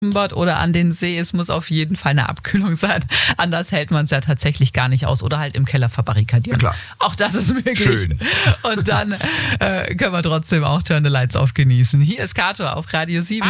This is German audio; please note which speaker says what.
Speaker 1: oder an den See. Es muss auf jeden Fall eine Abkühlung sein. Anders hält man es ja tatsächlich gar nicht aus. Oder halt im Keller verbarrikadieren.
Speaker 2: Ja, klar.
Speaker 1: Auch das ist möglich.
Speaker 2: Schön.
Speaker 1: Und dann können wir trotzdem auch Turn the Lights Off genießen. Hier ist Kato auf Radio 7.